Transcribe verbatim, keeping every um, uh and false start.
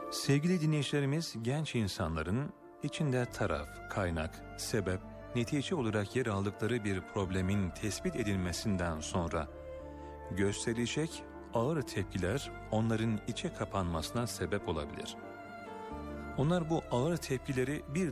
Sevgili dinleyicilerimiz, genç insanların içinde taraf, kaynak, sebep, netice olarak yer aldıkları bir problemin tespit edilmesinden sonra gösterilecek ağır tepkiler onların içe kapanmasına sebep olabilir. Onlar bu ağır tepkileri bir